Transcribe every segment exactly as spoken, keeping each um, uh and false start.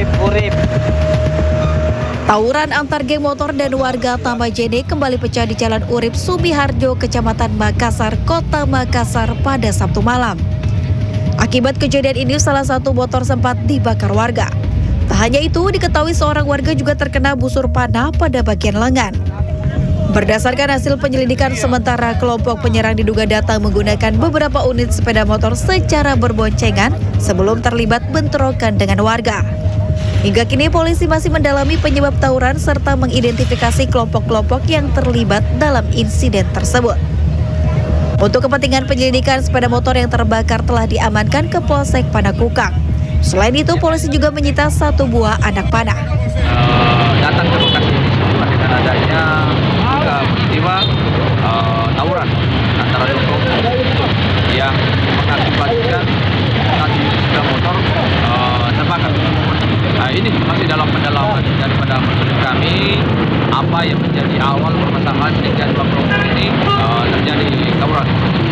urip, urip. Tawuran antar geng motor dan warga Tamajene kembali pecah di Jalan Urip Sumiharjo, Kecamatan Makassar, Kota Makassar pada Sabtu malam. Akibat kejadian ini salah satu motor sempat dibakar warga. Tak hanya itu, diketahui seorang warga juga terkena busur panah pada bagian lengan. Berdasarkan hasil penyelidikan sementara, kelompok penyerang diduga datang menggunakan beberapa unit sepeda motor secara berboncengan sebelum terlibat bentrokan dengan warga. Hingga kini polisi masih mendalami penyebab tawuran serta mengidentifikasi kelompok-kelompok yang terlibat dalam insiden tersebut. Untuk kepentingan penyelidikan, sepeda motor yang terbakar telah diamankan ke Polsek Panakukang. Selain itu, polisi juga menyita satu buah anak panah. Uh, datang ke lokasi ini dengan adanya juga peristiwa uh, tawuran antara kelompok yang mengakibatkan tadi sepeda motor uh, terbakar. Nah, ini masih dalam pendalaman daripada petugas kami apa yang menjadi awal permasalahan sehingga dua kelompok ini uh, terjadi tawuran.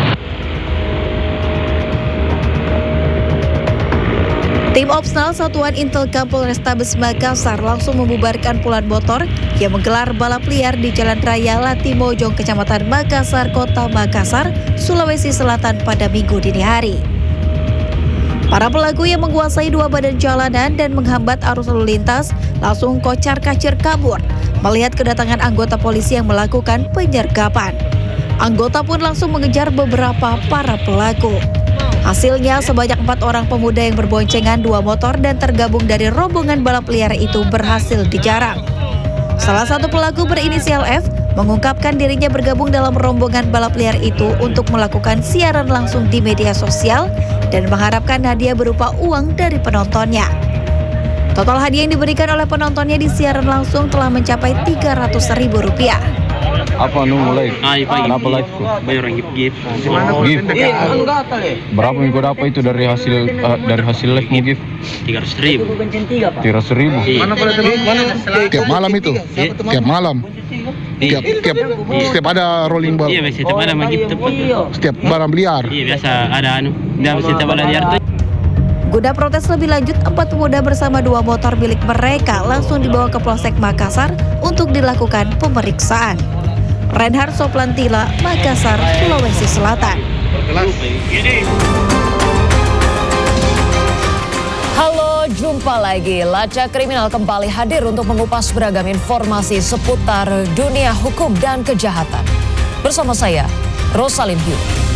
Tim Opsnal Satuan Intelkam Polrestabes Makassar langsung membubarkan puluhan motor yang menggelar balap liar di Jalan Raya Latimojong, Kecamatan Makassar, Kota Makassar, Sulawesi Selatan pada Minggu dini hari. Para pelaku yang menguasai dua badan jalanan dan menghambat arus lalu lintas langsung kocar-kacir kabur melihat kedatangan anggota polisi yang melakukan penyergapan. Anggota pun langsung mengejar beberapa para pelaku. Hasilnya sebanyak empat orang pemuda yang berboncengan dua motor dan tergabung dari rombongan balap liar itu berhasil dijarang. Salah satu pelaku berinisial F mengungkapkan dirinya bergabung dalam rombongan balap liar itu untuk melakukan siaran langsung di media sosial dan mengharapkan hadiah berupa uang dari penontonnya. Total hadiah yang diberikan oleh penontonnya di siaran langsung telah mencapai tiga ratus ribu rupiah. Apa nunggu live? Ah, Kenapa live? Bayar orang gift. Oh, gift. Berapa yang kau dapat itu dari hasil uh, dari hasil live mau gift? Tiga ratus ribu. Tiga ratus ribu. Mana Tiap malam itu? Tiap malam. Tiap tiap setiap ada rolling ball. Iya, setiap ada magift tepat. Setiap barang liar. Iya, biasa ada anu. Dan setiap ada liar tuh. Guna protes lebih lanjut, empat pemuda bersama dua motor milik mereka langsung dibawa ke Polsek Makassar untuk dilakukan pemeriksaan. Reinhard Soplantila, Makassar, Sulawesi Selatan. Halo, jumpa lagi. Lacak Kriminal kembali hadir untuk mengupas beragam informasi seputar dunia hukum dan kejahatan. Bersama saya, Rosalin Hugh.